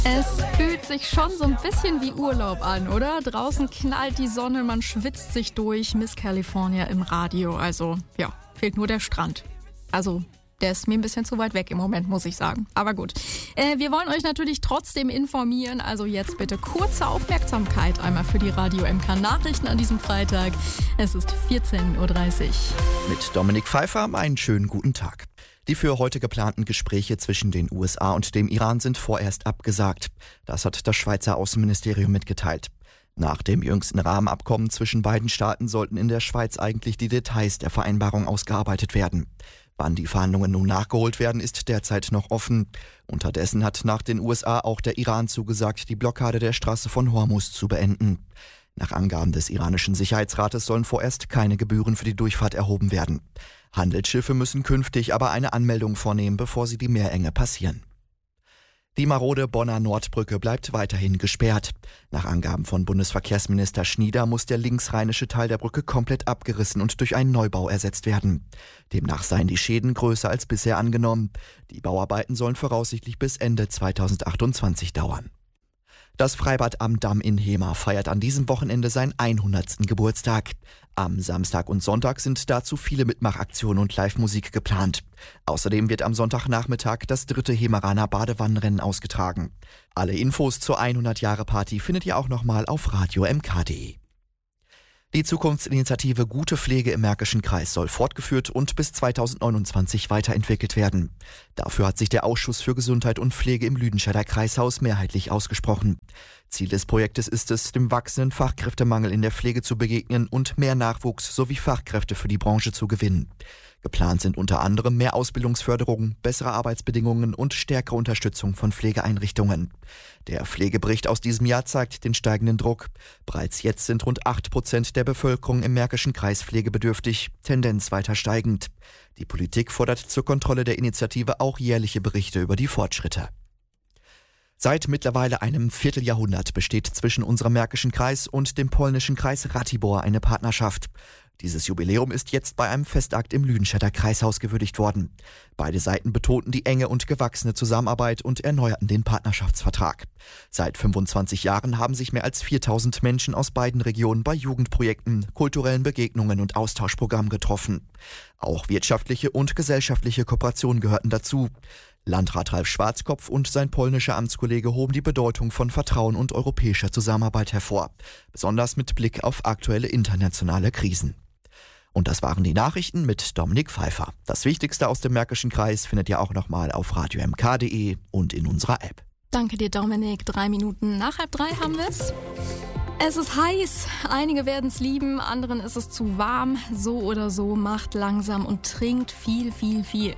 Es fühlt sich schon so ein bisschen wie Urlaub an, oder? Draußen knallt die Sonne, man schwitzt sich durch. Miss California im Radio. Also, ja, fehlt nur der Strand. Also, der ist mir ein bisschen zu weit weg im Moment, muss ich sagen. Aber gut. Wir wollen euch natürlich trotzdem informieren. Also jetzt bitte kurze Aufmerksamkeit einmal für die Radio MK Nachrichten an diesem Freitag. Es ist 14.30 Uhr. Mit Dominik Pfeiffer einen schönen guten Tag. Die für heute geplanten Gespräche zwischen den USA und dem Iran sind vorerst abgesagt. Das hat das Schweizer Außenministerium mitgeteilt. Nach dem jüngsten Rahmenabkommen zwischen beiden Staaten sollten in der Schweiz eigentlich die Details der Vereinbarung ausgearbeitet werden. Wann die Verhandlungen nun nachgeholt werden, ist derzeit noch offen. Unterdessen hat nach den USA auch der Iran zugesagt, die Blockade der Straße von Hormuz zu beenden. Nach Angaben des iranischen Sicherheitsrates sollen vorerst keine Gebühren für die Durchfahrt erhoben werden. Handelsschiffe müssen künftig aber eine Anmeldung vornehmen, bevor sie die Meerenge passieren. Die marode Bonner Nordbrücke bleibt weiterhin gesperrt. Nach Angaben von Bundesverkehrsminister Schnieder muss der linksrheinische Teil der Brücke komplett abgerissen und durch einen Neubau ersetzt werden. Demnach seien die Schäden größer als bisher angenommen. Die Bauarbeiten sollen voraussichtlich bis Ende 2028 dauern. Das Freibad am Damm in Hemer feiert an diesem Wochenende seinen 100. Geburtstag. Am Samstag und Sonntag sind dazu viele Mitmachaktionen und Live-Musik geplant. Außerdem wird am Sonntagnachmittag das 3. Hemeraner Badewannenrennen ausgetragen. Alle Infos zur 100-Jahre-Party findet ihr auch nochmal auf radio.mk.de. Die Zukunftsinitiative Gute Pflege im Märkischen Kreis soll fortgeführt und bis 2029 weiterentwickelt werden. Dafür hat sich der Ausschuss für Gesundheit und Pflege im Lüdenscheider Kreishaus mehrheitlich ausgesprochen. Ziel des Projektes ist es, dem wachsenden Fachkräftemangel in der Pflege zu begegnen und mehr Nachwuchs sowie Fachkräfte für die Branche zu gewinnen. Geplant sind unter anderem mehr Ausbildungsförderung, bessere Arbeitsbedingungen und stärkere Unterstützung von Pflegeeinrichtungen. Der Pflegebericht aus diesem Jahr zeigt den steigenden Druck. Bereits jetzt sind rund 8% der Bevölkerung im Märkischen Kreis pflegebedürftig, Tendenz weiter steigend. Die Politik fordert zur Kontrolle der Initiative auch jährliche Berichte über die Fortschritte. Seit mittlerweile einem Vierteljahrhundert besteht zwischen unserem Märkischen Kreis und dem polnischen Kreis Ratibor eine Partnerschaft. Dieses Jubiläum ist jetzt bei einem Festakt im Lüdenscheider Kreishaus gewürdigt worden. Beide Seiten betonten die enge und gewachsene Zusammenarbeit und erneuerten den Partnerschaftsvertrag. Seit 25 Jahren haben sich mehr als 4000 Menschen aus beiden Regionen bei Jugendprojekten, kulturellen Begegnungen und Austauschprogrammen getroffen. Auch wirtschaftliche und gesellschaftliche Kooperationen gehörten dazu. Landrat Ralf Schwarzkopf und sein polnischer Amtskollege hoben die Bedeutung von Vertrauen und europäischer Zusammenarbeit hervor, besonders mit Blick auf aktuelle internationale Krisen. Und das waren die Nachrichten mit Dominik Pfeiffer. Das Wichtigste aus dem Märkischen Kreis findet ihr auch nochmal auf radio.mk.de und in unserer App. Danke dir, Dominik. 3 Minuten nach 2:30 haben wir es. Es ist heiß, einige werden es lieben, anderen ist es zu warm. So oder so, macht langsam und trinkt viel, viel, viel.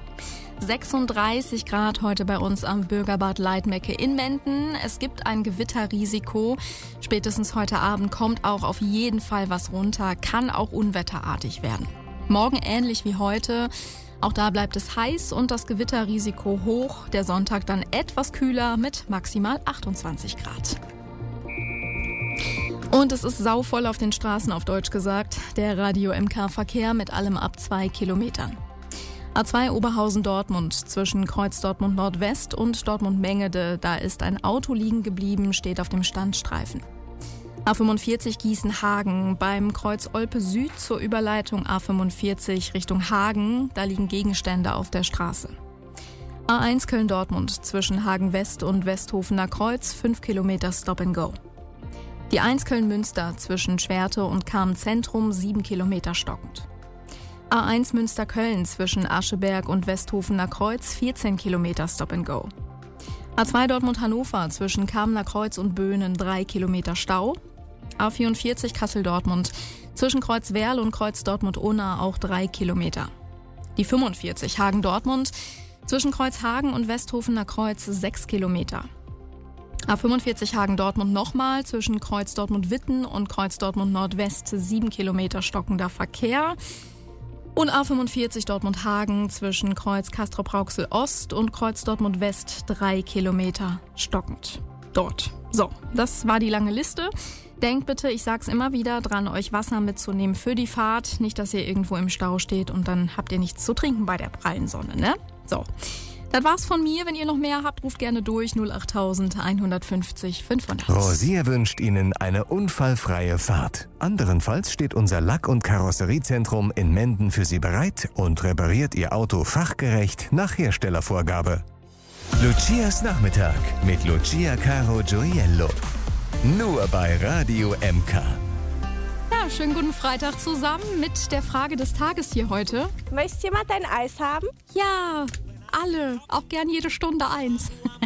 36 Grad heute bei uns am Bürgerbad Leitmecke in Menden. Es gibt ein Gewitterrisiko. Spätestens heute Abend kommt auch auf jeden Fall was runter, kann auch unwetterartig werden. Morgen ähnlich wie heute. Auch da bleibt es heiß und das Gewitterrisiko hoch. Der Sonntag dann etwas kühler mit maximal 28 Grad. Und es ist sauvoll auf den Straßen, auf Deutsch gesagt. Der Radio-MK-Verkehr mit allem ab 2 Kilometern. A2 Oberhausen-Dortmund zwischen Kreuz Dortmund Nordwest und Dortmund-Mengede. Da ist ein Auto liegen geblieben, steht auf dem Standstreifen. A45 Gießen-Hagen beim Kreuz Olpe Süd zur Überleitung A45 Richtung Hagen. Da liegen Gegenstände auf der Straße. A1 Köln-Dortmund zwischen Hagen West und Westhofener Kreuz 5 Kilometer Stop and Go. Die 1 Köln-Münster zwischen Schwerte und Kamen-Zentrum 7 Kilometer stockend. A1 Münster-Köln zwischen Ascheberg und Westhofener Kreuz 14 Kilometer Stop and Go. A2 Dortmund-Hannover zwischen Kamener Kreuz und Böhnen 3 Kilometer Stau. A44 Kassel-Dortmund zwischen Kreuz Werl und Kreuz Dortmund-Unna auch 3 Kilometer. Die 45 Hagen-Dortmund zwischen Kreuz Hagen und Westhofener Kreuz 6 Kilometer. A45 Hagen-Dortmund nochmal zwischen Kreuz Dortmund-Witten und Kreuz Dortmund-Nordwest 7 Kilometer stockender Verkehr. Und A45 Dortmund-Hagen zwischen Kreuz Castrop-Rauxel-Ost und Kreuz Dortmund-West 3 Kilometer stockend. Dort. So, das war die lange Liste. Denkt bitte, ich sag's immer wieder, dran, euch Wasser mitzunehmen für die Fahrt. Nicht, dass ihr irgendwo im Stau steht und dann habt ihr nichts zu trinken bei der prallen Sonne, ne? So. Das war's von mir. Wenn ihr noch mehr habt, ruft gerne durch 08000 150 500. Rosier wünscht Ihnen eine unfallfreie Fahrt. Anderenfalls steht unser Lack- und Karosseriezentrum in Menden für Sie bereit und repariert Ihr Auto fachgerecht nach Herstellervorgabe. Lucias Nachmittag mit Lucia Caro Gioiello. Nur bei Radio MK. Ja, schönen guten Freitag zusammen mit der Frage des Tages hier heute. Möchte jemand ein Eis haben? Ja, alle. Auch gern jede Stunde eins.